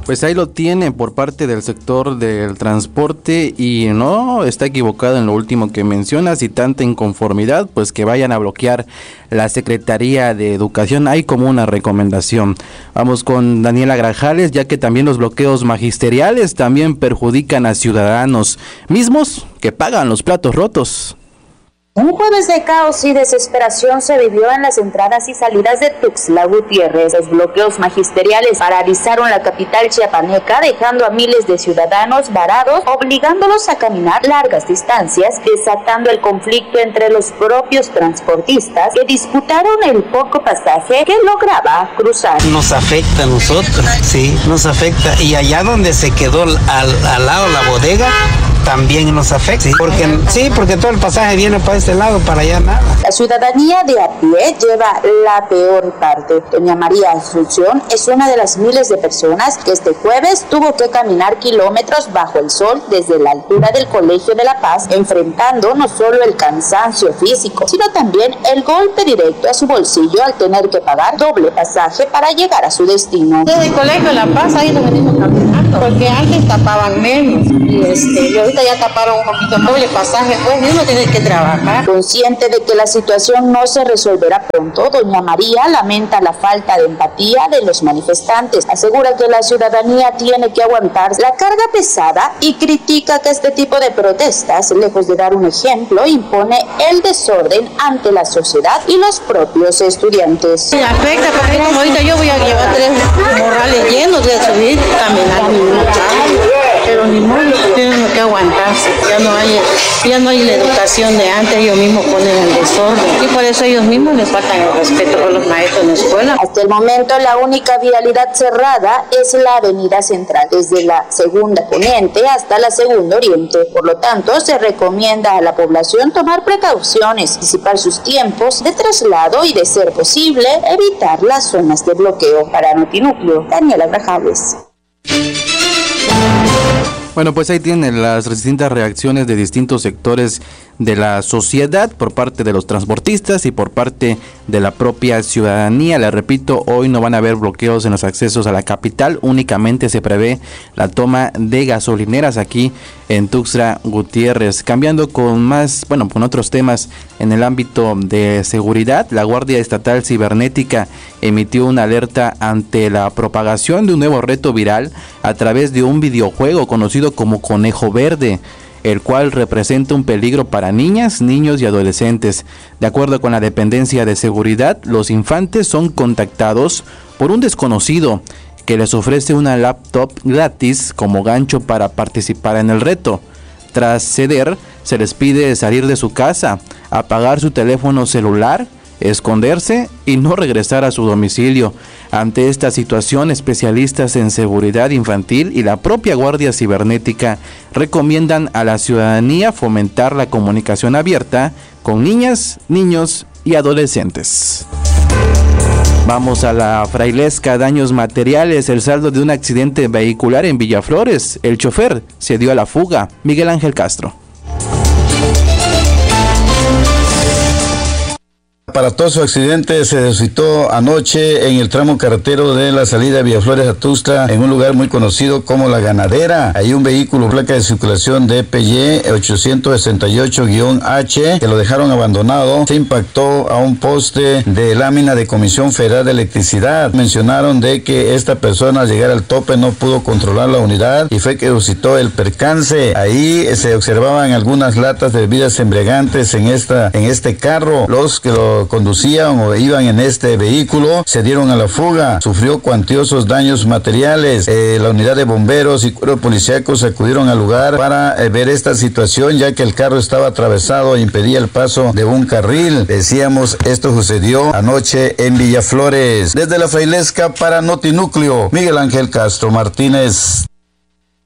Pues ahí lo tiene por parte del sector del transporte y no está equivocado en lo último que menciona. Si tanta inconformidad, pues que vayan a bloquear la Secretaría de Educación. Hay como una recomendación. Vamos con Daniela Grajales, ya que también los bloqueos magisteriales también perjudican a ciudadanos mismos que pagan los platos rotos. Un jueves de caos y desesperación se vivió en las entradas y salidas de Tuxtla Gutiérrez. Los bloqueos magisteriales paralizaron la capital chiapaneca, dejando a miles de ciudadanos varados, obligándolos a caminar largas distancias, desatando el conflicto entre los propios transportistas que disputaron el poco pasaje que lograba cruzar. Nos afecta a nosotros, sí, nos afecta. Y allá donde se quedó al lado la bodega, también nos afecta, porque todo el pasaje viene para este lado, para allá nada. La ciudadanía de a pie lleva la peor parte. Doña María Asunción es una de las miles de personas que este jueves tuvo que caminar kilómetros bajo el sol desde la altura del Colegio de La Paz, enfrentando no solo el cansancio físico, sino también el golpe directo a su bolsillo al tener que pagar doble pasaje para llegar a su destino. Desde el Colegio de La Paz ahí nos venimos caminando, porque antes tapaban menos y ahorita ya taparon un poquito doble pasaje, pues y uno tiene que trabajar. Consciente de que la situación no se resolverá pronto, doña María lamenta la falta de empatía de los manifestantes. Asegura que la ciudadanía tiene que aguantar la carga pesada y critica que este tipo de protestas, lejos de dar un ejemplo, impone el desorden ante la sociedad y los propios estudiantes. Me afecta porque como ahorita yo voy a llevar 3 morrales llenos de subir caminando. Pero ni modo, tienen que aguantarse, ya no hay la educación de antes, ellos mismos ponen el desorden y por eso ellos mismos les faltan el respeto a los maestros en la escuela. Hasta el momento la única vialidad cerrada es la avenida central, desde la segunda poniente hasta la segunda oriente. Por lo tanto, se recomienda a la población tomar precauciones, anticipar sus tiempos de traslado y, de ser posible, evitar las zonas de bloqueo. Para Notinúcleo, Daniela Grajales. Bueno, pues ahí tienen las distintas reacciones de distintos sectores de la sociedad por parte de los transportistas y por parte de la propia ciudadanía. Les repito, hoy no van a haber bloqueos en los accesos a la capital, únicamente se prevé la toma de gasolineras aquí en Tuxtla Gutiérrez. Cambiando con otros temas en el ámbito de seguridad, la Guardia Estatal Cibernética emitió una alerta ante la propagación de un nuevo reto viral a través de un videojuego conocido como Conejo Verde, el cual representa un peligro para niñas, niños y adolescentes. De acuerdo con la dependencia de seguridad, los infantes son contactados por un desconocido que les ofrece una laptop gratis como gancho para participar en el reto. Tras ceder, se les pide salir de su casa, apagar su teléfono celular, esconderse y no regresar a su domicilio. Ante esta situación, especialistas en seguridad infantil y la propia Guardia Cibernética recomiendan a la ciudadanía fomentar la comunicación abierta con niñas, niños y adolescentes. Vamos a la Frailesca, daños materiales, el saldo de un accidente vehicular en Villaflores. El chofer se dio a la fuga. Miguel Ángel Castro. Aparatoso accidente se suscitó anoche en el tramo carretero de la salida de Villaflores a Tuxtla, en un lugar muy conocido como La Ganadera. Hay un vehículo placa de circulación de PY 868-H que lo dejaron abandonado. Se impactó a un poste de lámina de Comisión Federal de Electricidad. Mencionaron de que esta persona al llegar al tope no pudo controlar la unidad y fue que suscitó el percance. Ahí se observaban algunas latas de bebidas embriagantes en este carro. Los que lo conducían o iban en este vehículo se dieron a la fuga. Sufrió cuantiosos daños materiales. La unidad de bomberos y cuerpos policíacos acudieron al lugar para ver esta situación, ya que el carro estaba atravesado e impedía el paso de un carril. Decíamos, esto sucedió anoche en Villaflores. Desde la Frailesca para Notinúcleo, Miguel Ángel Castro Martínez.